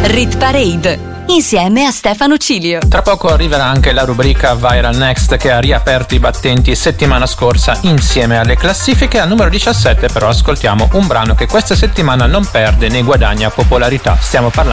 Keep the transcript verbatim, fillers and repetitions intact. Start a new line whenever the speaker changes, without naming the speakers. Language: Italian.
Rit Parade insieme a Stefano Cilio.
Tra poco arriverà anche la rubrica Viral Next, che ha riaperto i battenti settimana scorsa insieme alle classifiche. Al numero diciassette però ascoltiamo un brano che questa settimana non perde né guadagna popolarità. Stiamo parlando